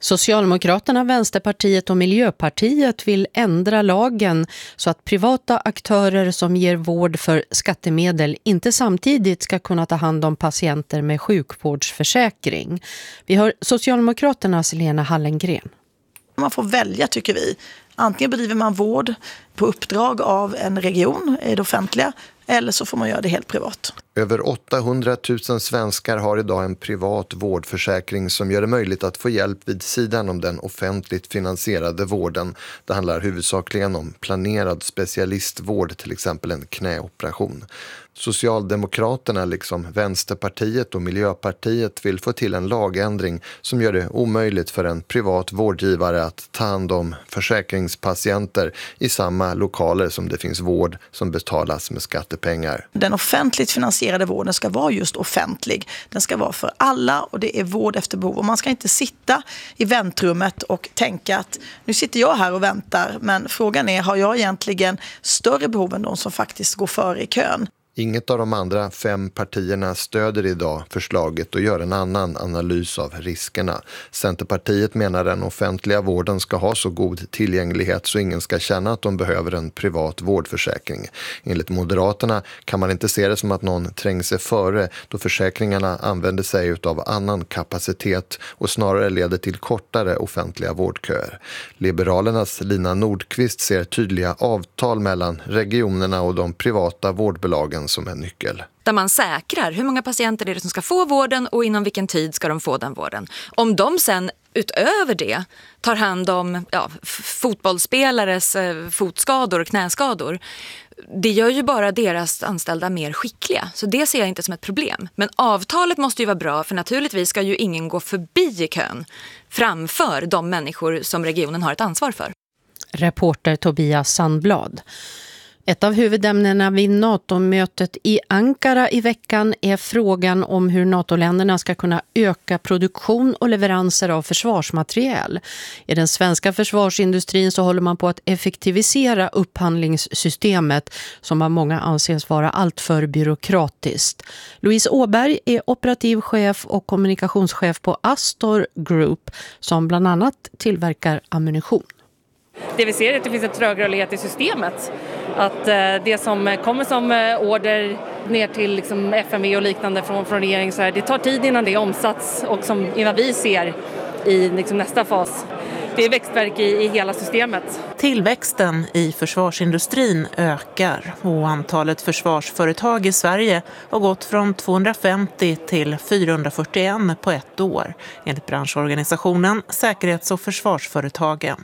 Socialdemokraterna, Vänsterpartiet och Miljöpartiet vill ändra lagen så att privata aktörer som ger vård för skattemedel inte samtidigt ska kunna ta hand om patienter med sjukvårdsförsäkring. Vi har Socialdemokraternas Lena Hallengren. Man får välja, tycker vi. Antingen bedriver man vård på uppdrag av en region i det offentliga, eller så får man göra det helt privat. Över åttahundratusen svenskar har idag en privat vårdförsäkring som gör det möjligt att få hjälp vid sidan om den offentligt finansierade vården. Det handlar huvudsakligen om planerad specialistvård, till exempel en knäoperation. Socialdemokraterna liksom Vänsterpartiet och Miljöpartiet vill få till en lagändring som gör det omöjligt för en privat vårdgivare att ta hand om försäkringspatienter i samma lokaler som det finns vård som betalas med skattepengar. Den offentligt finansierade vården ska vara just offentlig. Den ska vara för alla och det är vård efter behov. Och man ska inte sitta i väntrummet och tänka att nu sitter jag här och väntar, men frågan är, har jag egentligen större behov än de som faktiskt går före i kön? Inget av de andra fem partierna stöder idag förslaget och gör en annan analys av riskerna. Centerpartiet menar den offentliga vården ska ha så god tillgänglighet så ingen ska känna att de behöver en privat vårdförsäkring. Enligt Moderaterna kan man inte se det som att någon tränger sig före då försäkringarna använder sig av annan kapacitet och snarare leder till kortare offentliga vårdköer. Liberalernas Lina Nordqvist ser tydliga avtal mellan regionerna och de privata vårdbolagen som en nyckel. Där man säkrar hur många patienter är det som ska få vården och inom vilken tid ska de få den vården. Om de sen utöver det tar hand om ja, fotbollsspelares eh, fotskador och knäskador, det gör ju bara deras anställda mer skickliga. Så det ser jag inte som ett problem. Men avtalet måste ju vara bra, för naturligtvis ska ju ingen gå förbi i kön framför de människor som regionen har ett ansvar för. Reporter Tobias Sandblad. Ett av huvudämnena vid NATO-mötet i Ankara i veckan är frågan om hur NATO-länderna ska kunna öka produktion och leveranser av försvarsmateriel. I den svenska försvarsindustrin så håller man på att effektivisera upphandlingssystemet som av många anses vara alltför byråkratiskt. Louise Åberg är operativ chef och kommunikationschef på Astor Group som bland annat tillverkar ammunition. Det vi ser är att det finns en trögrörlighet i systemet. Att eh, det som kommer som eh, order ner till liksom, F M V och liknande från, från regeringen, så här, det tar tid innan det är omsats och som innan vi ser i liksom, nästa fas. Det är växtverk i, i hela systemet. Tillväxten i försvarsindustrin ökar och antalet försvarsföretag i Sverige har gått från tvåhundrafemtio till fyrahundrafyrtioett på ett år enligt branschorganisationen Säkerhets- och försvarsföretagen.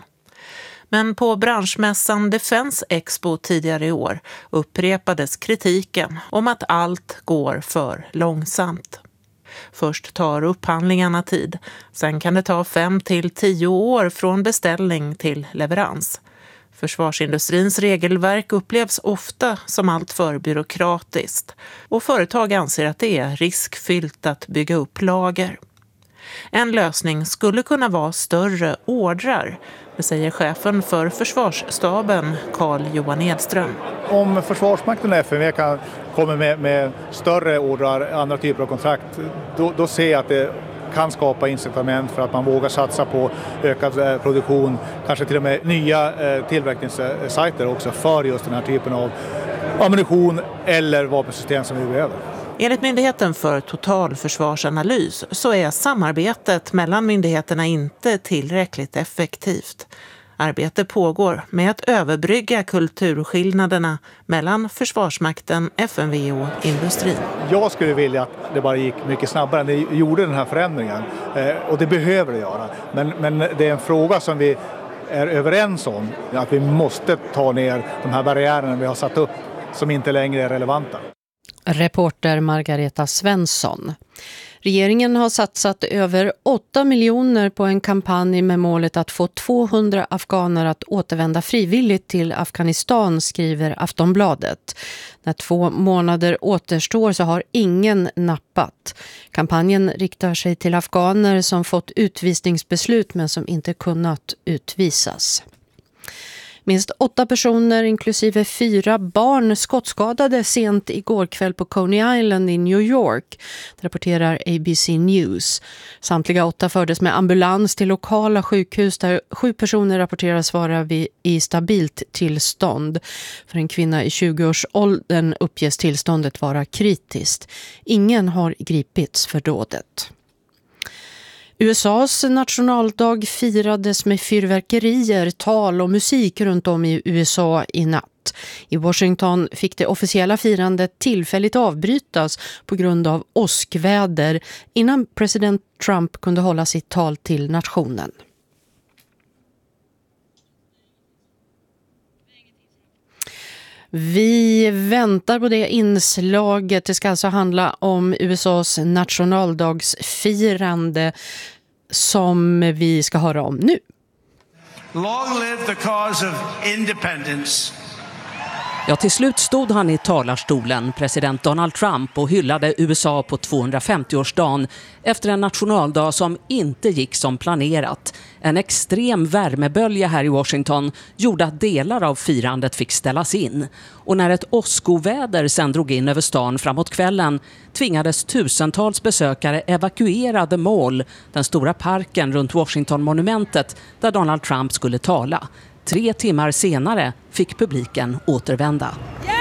Men på branschmässan Defense Expo tidigare i år upprepades kritiken om att allt går för långsamt. Först tar upphandlingarna tid, sen kan det ta fem till tio år från beställning till leverans. Försvarsindustrins regelverk upplevs ofta som allt för byråkratiskt och företag anser att det är riskfyllt att bygga upp lager. En lösning skulle kunna vara större ordrar, det säger chefen för försvarsstaben Carl-Johan Edström. Om Försvarsmakten och F M V kan komma med, med större ordrar, andra typer av kontrakt, då, då ser jag att det kan skapa incitament för att man vågar satsa på ökad eh, produktion, kanske till och med nya eh, tillverkningssajter också för just den här typen av ammunition eller vapensystem som vi behöver. Enligt Myndigheten för totalförsvarsanalys så är samarbetet mellan myndigheterna inte tillräckligt effektivt. Arbete pågår med att överbrygga kulturskillnaderna mellan Försvarsmakten, F M V och industrin. Jag skulle vilja att det bara gick mycket snabbare än det gjorde den här förändringen. Eh, och det behöver det göra. Men, men det är en fråga som vi är överens om. Att vi måste ta ner de här barriärerna vi har satt upp som inte längre är relevanta. Reporter Margareta Svensson. Regeringen har satsat över åtta miljoner på en kampanj med målet att få tvåhundra afghaner att återvända frivilligt till Afghanistan, skriver Aftonbladet. När två månader återstår så har ingen nappat. Kampanjen riktar sig till afghaner som fått utvisningsbeslut men som inte kunnat utvisas. Minst åtta personer, inklusive fyra barn, skottskadade sent igår kväll på Coney Island i New York. Det rapporterar A B C News. Samtliga åtta fördes med ambulans till lokala sjukhus där sju personer rapporteras vara vid, i stabilt tillstånd. För en kvinna i tjugoårsåldern uppges tillståndet vara kritiskt. Ingen har gripits för dådet. U S A:s nationaldag firades med fyrverkerier, tal och musik runt om i U S A i natt. I Washington fick det officiella firandet tillfälligt avbrytas på grund av åskväder innan president Trump kunde hålla sitt tal till nationen. Vi väntar på det inslaget. Det ska alltså handla om U S A:s nationaldagsfirande som vi ska höra om nu. Long live the cause of independence. Ja, till slut stod han i talarstolen, president Donald Trump, och hyllade U S A på tvåhundrafemtioårsdagen efter en nationaldag som inte gick som planerat. En extrem värmebölja här i Washington gjorde att delar av firandet fick ställas in. Och när ett åskoväder sen drog in över stan framåt kvällen tvingades tusentals besökare evakuera The Mall, den stora parken runt Washington-monumentet där Donald Trump skulle tala. Tre timmar senare fick publiken återvända. Yeah!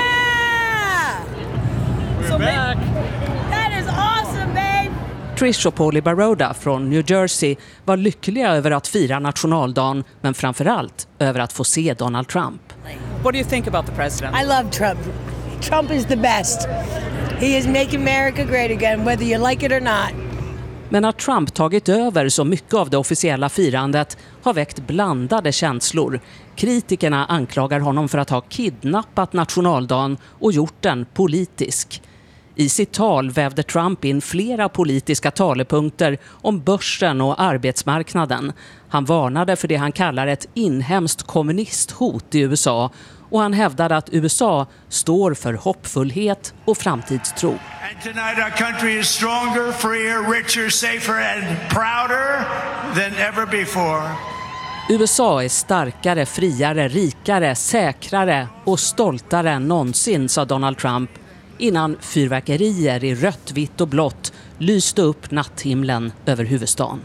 So back. That is awesome, babe. Trish och Paulie Baroda från New Jersey var lyckliga över att fira nationaldagen, men framförallt över att få se Donald Trump. What do you think about the president? I love Trump. Trump is the best. He is making America great again, whether you like it or not. Men att Trump tagit över så mycket av det officiella firandet har väckt blandade känslor. Kritikerna anklagar honom för att ha kidnappat nationaldagen och gjort den politisk. I sitt tal vävde Trump in flera politiska talepunkter om börsen och arbetsmarknaden. Han varnade för det han kallar ett inhemskt kommunisthot i U S A, och han hävdade att U S A står för hoppfullhet och framtidstro. And tonight our country is stronger, freer, richer, safer and prouder than ever before. U S A är starkare, friare, rikare, säkrare och stoltare än någonsin, sa Donald Trump innan fyrverkerier i rött, vitt och blått lyste upp natthimlen över huvudstaden.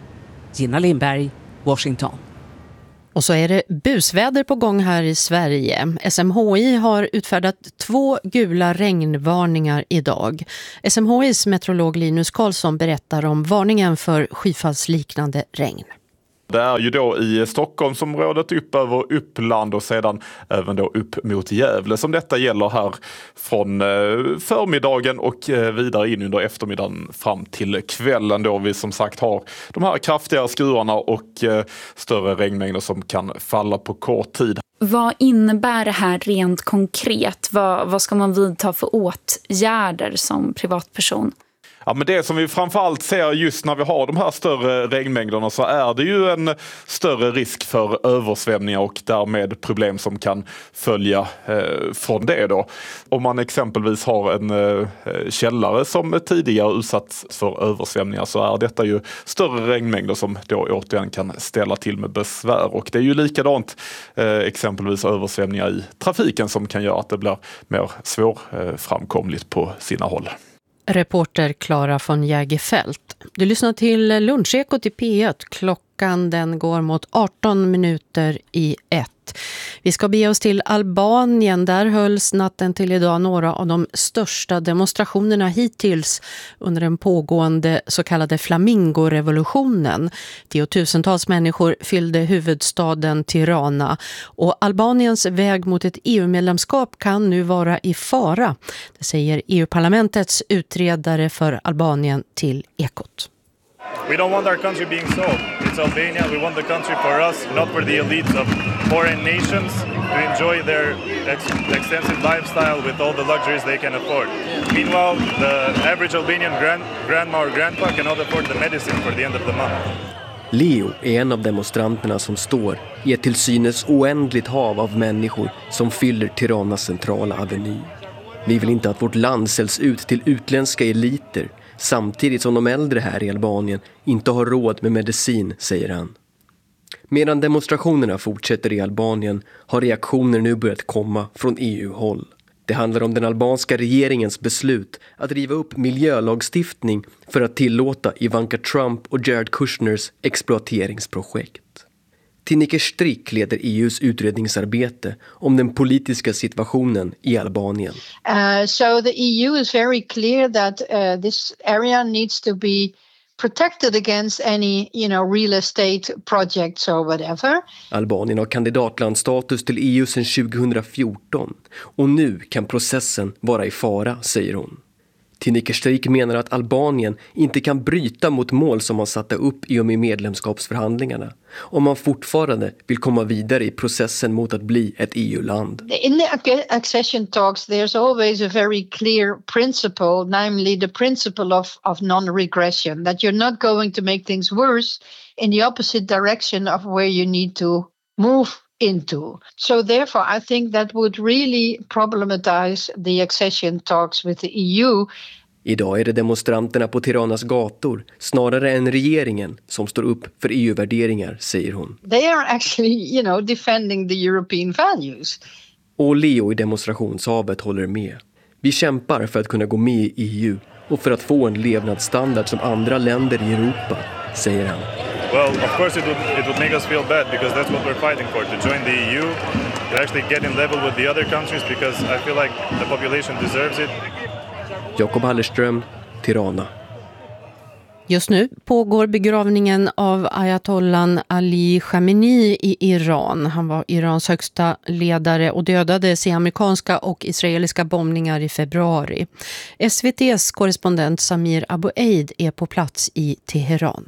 Gina Lindberg, Washington. Och så är det busväder på gång här i Sverige. S M H I har utfärdat två gula regnvarningar idag. S M H I:s meteorolog Linus Karlsson berättar om varningen för skyfallsliknande regn. Det är ju då i Stockholmsområdet upp över Uppland och sedan även då upp mot Gävle som detta gäller här från förmiddagen och vidare in under eftermiddagen fram till kvällen då vi som sagt har de här kraftiga skuarna och större regnmängder som kan falla på kort tid. Vad innebär det här rent konkret? Vad, vad ska man vidta för åtgärder som privatperson? Ja, men det som vi framförallt ser just när vi har de här större regnmängderna så är det ju en större risk för översvämningar och därmed problem som kan följa eh, från det då. Om man exempelvis har en eh, källare som tidigare utsatts för översvämningar så är detta ju större regnmängder som då återigen kan ställa till med besvär. Och det är ju likadant eh, exempelvis översvämningar i trafiken som kan göra att det blir mer svårframkomligt på sina håll. Reporter Clara von Jägerfelt. Du lyssnar till Lunchekot i P ett. Klockan den går mot arton minuter i ett. Vi ska bege oss till Albanien. Där hölls natten till idag några av de största demonstrationerna hittills under den pågående så kallade Flamingorevolutionen. Tiotusentals människor fyllde huvudstaden Tirana och Albaniens väg mot ett E U-medlemskap kan nu vara i fara. Det säger E U-parlamentets utredare för Albanien till Ekot. We don't want our country being sold. It's Albania. We want the country for us, not for the elites of foreign nations to enjoy their ex- extensive lifestyle with all the luxuries they can afford. Meanwhile, the average Albanian grand- grandma or grandpa cannot afford the medicine for the end of the month. Leo är en av demonstranterna som står i ett till synes oändligt hav av människor som fyller Tiranas centrala aveny. Vi vill inte att vårt land säljs ut till utländska eliter samtidigt som de äldre här i Albanien inte har råd med medicin, säger han. Medan demonstrationerna fortsätter i Albanien har reaktioner nu börjat komma från E U-håll. Det handlar om den albanska regeringens beslut att riva upp miljölagstiftning för att tillåta Ivanka Trump och Jared Kushners exploateringsprojekt. Tineke Strick leder E U:s utredningsarbete om den politiska situationen i Albanien. Uh, so the E U is very clear that uh, this area needs to be protected against any, you know, real estate projects or whatever. Albanien har kandidatlandstatus till E U sedan tjugohundrafjorton och nu kan processen vara i fara, säger hon. Tineke Strick menar att Albanien inte kan bryta mot mål som man satte upp i och med medlemskapsförhandlingarna om man fortfarande vill komma vidare i processen mot att bli ett E U-land. In the accession talks there's always a very clear principle, namely the principle of, of non-regression, that you're not going to make things worse in the opposite direction of where you need to move into. So therefore I think that would really problematize the accession talks with the E U. Idag är det demonstranterna på Tiranas gator snarare än regeringen som står upp för E U-värderingar, säger hon. They are actually, you know, defending the European values. Och Leo i demonstrationshavet håller med. Vi kämpar för att kunna gå med i E U och för att få en levnadsstandard som andra länder i Europa, säger han. Well, of course it would, it would make us feel bad because that's what we're fighting for, to join the E U, to actually get in level with the other countries because I feel like the population deserves it. Jakob Hallerström, Tirana. Just nu pågår begravningen av ayatollan Ali Khamenei i Iran. Han var Irans högsta ledare och dödades i amerikanska och israeliska bombningar i februari. S V T:s korrespondent Samir Abu Eid är på plats i Teheran.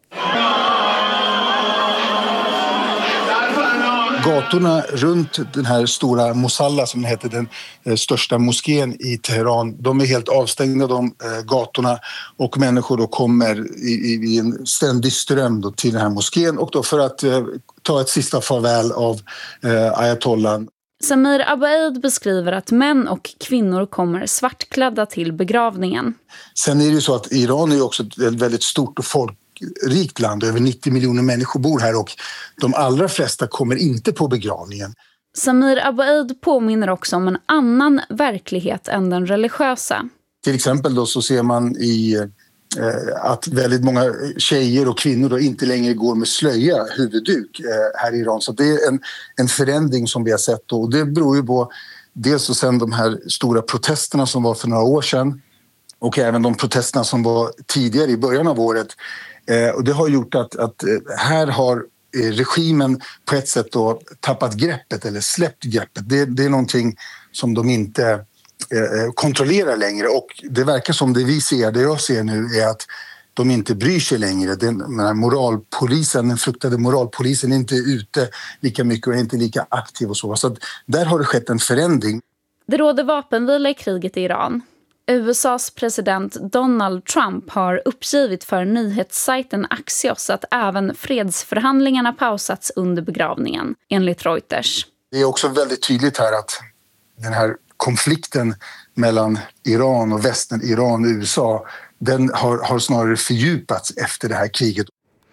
Gatorna runt den här stora Mosalla, som heter den eh, största moskén i Teheran, de är helt avstängda, de eh, gatorna, och människor då kommer i, i, i en ständig ström då till den här moskén och då för att eh, ta ett sista farväl av eh, ayatollan. Samir Abu Eid beskriver att män och kvinnor kommer svartklädda till begravningen. Sen är det ju så att Iran är också ett väldigt stort och folk rikt land, över nittio miljoner människor bor här och de allra flesta kommer inte på begravningen. Samir Abu Eid påminner också om en annan verklighet än den religiösa. Till exempel då så ser man i eh, att väldigt många tjejer och kvinnor då inte längre går med slöja, huvudduk eh, här i Iran. Så det är en, en förändring som vi har sett då. Och det beror ju på dels och sen de här stora protesterna som var för några år sedan och även de protesterna som var tidigare i början av året. Eh, och det har gjort att, att här har eh, regimen på ett sätt då tappat greppet eller släppt greppet. Det, det är någonting som de inte eh, kontrollerar längre, och det verkar som det vi ser, det jag ser nu, är att de inte bryr sig längre. Den, den här moralpolisen, den fruktade moralpolisen är inte ute lika mycket och är inte lika aktiv och så. Så att där har det skett en förändring. Det råder vapenvila i kriget i Iran. U S A:s president Donald Trump har uppgivit för nyhetssajten Axios att även fredsförhandlingarna pausats under begravningen, enligt Reuters. Det är också väldigt tydligt här att den här konflikten mellan Iran och västern, Iran och U S A, den har, har snarare fördjupats efter det här kriget.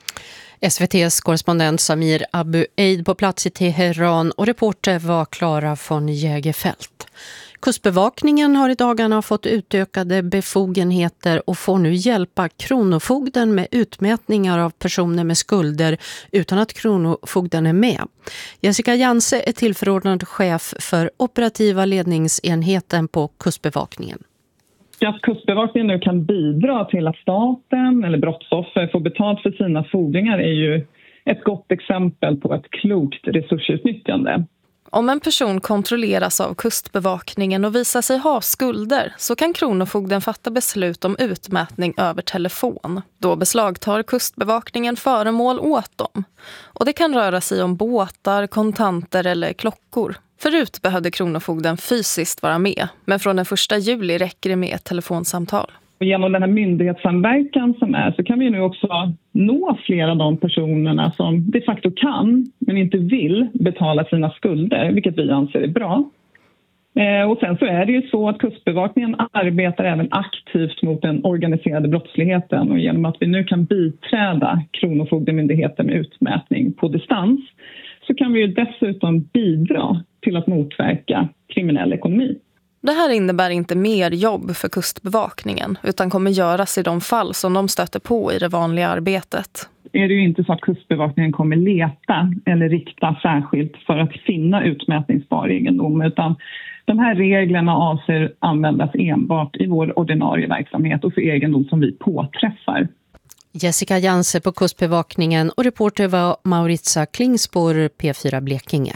S V T:s korrespondent Samir Abu Eid på plats i Teheran och reporter var Klara von Jägerfelt. Kustbevakningen har i dagarna fått utökade befogenheter och får nu hjälpa kronofogden med utmätningar av personer med skulder utan att kronofogden är med. Jessica Janse är tillförordnad chef för operativa ledningsenheten på Kustbevakningen. Att Kustbevakningen nu kan bidra till att staten eller brottsoffer får betalt för sina fordringar är ju ett gott exempel på ett klokt resursutnyttjande. Om en person kontrolleras av Kustbevakningen och visar sig ha skulder så kan kronofogden fatta beslut om utmätning över telefon. Då beslagtar Kustbevakningen föremål åt dem. Och det kan röra sig om båtar, kontanter eller klockor. Förut behövde kronofogden fysiskt vara med, men från den första juli räcker det med ett telefonsamtal. Genom den här myndighetssamverkan som är så kan vi nu också nå flera av de personerna som de facto kan men inte vill betala sina skulder, vilket vi anser är bra. Eh, och sen så är det ju så att Kustbevakningen arbetar även aktivt mot den organiserade brottsligheten, och genom att vi nu kan biträda Kronofogdemyndigheten med utmätning på distans så kan vi ju dessutom bidra till att motverka kriminell ekonomi. Det här innebär inte mer jobb för Kustbevakningen utan kommer göras i de fall som de stöter på i det vanliga arbetet. Är det ju inte så att Kustbevakningen kommer leta eller rikta särskilt för att finna utmätningsbar egendom, utan de här reglerna avser användas enbart i vår ordinarie verksamhet och för egendom som vi påträffar. Jessica Janse på Kustbevakningen och reporter var Mauritza Klingspor, P fyra Blekinge.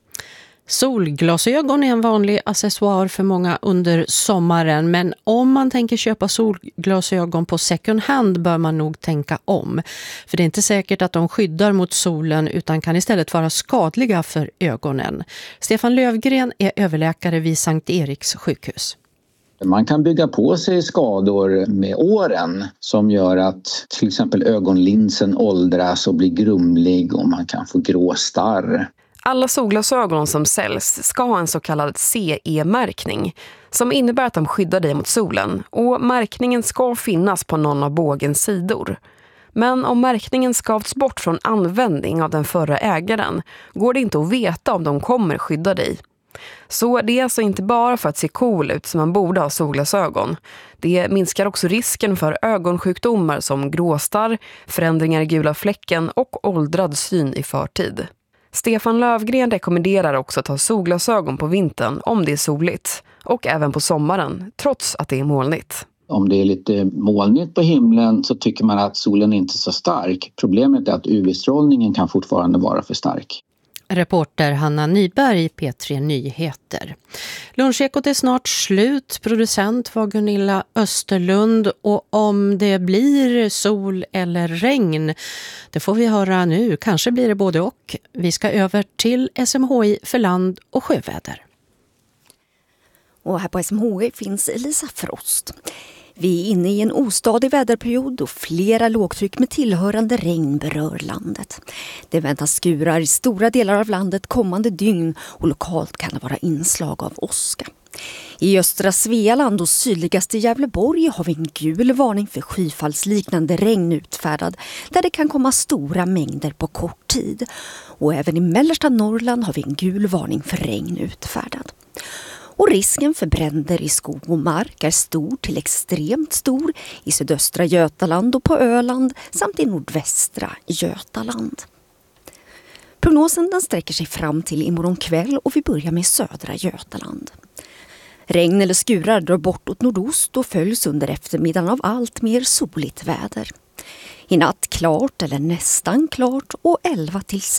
Solglasögon är en vanlig accessoar för många under sommaren, men om man tänker köpa solglasögon på second hand bör man nog tänka om. För det är inte säkert att de skyddar mot solen utan kan istället vara skadliga för ögonen. Stefan Lövgren är överläkare vid Sankt Eriks sjukhus. Man kan bygga på sig skador med åren som gör att till exempel ögonlinsen åldras och blir grumlig och man kan få grå starr. Alla solglasögon som säljs ska ha en så kallad C E-märkning som innebär att de skyddar dig mot solen, och märkningen ska finnas på någon av bågens sidor. Men om märkningen skavts bort från användning av den förra ägaren går det inte att veta om de kommer skydda dig. Så det är alltså inte bara för att se cool ut som man borde ha solglasögon. Det minskar också risken för ögonsjukdomar som gråstarr, förändringar i gula fläcken och åldrad syn i förtid. Stefan Lövgren rekommenderar också att ha solglasögon på vintern om det är soligt och även på sommaren trots att det är molnigt. Om det är lite molnigt på himlen så tycker man att solen inte är så stark. Problemet är att U V-strålningen kan fortfarande vara för stark. Reporter Hanna Nyberg, P tre Nyheter. Lunchekot är snart slut. Producent var Gunilla Österlund, och om det blir sol eller regn, det får vi höra nu. Kanske blir det både och. Vi ska över till S M H I för land- och sjöväder. Och här på S M H I finns Elisa Frost. Vi är inne i en ostadig väderperiod och flera lågtryck med tillhörande regn berör landet. Det väntas skurar i stora delar av landet kommande dygn och lokalt kan det vara inslag av åska. I östra Svealand och sydligaste Gävleborg har vi en gul varning för skyfallsliknande regn utfärdad där det kan komma stora mängder på kort tid. Och även i mellersta Norrland har vi en gul varning för regn utfärdad. Och risken för bränder i skog och mark är stor till extremt stor i sydöstra Götaland och på Öland samt i nordvästra Götaland. Prognosen den sträcker sig fram till imorgon kväll och vi börjar med södra Götaland. Regn eller skurar drar bort åt nordost och följs under eftermiddagen av allt mer soligt väder. I natt klart eller nästan klart och elva till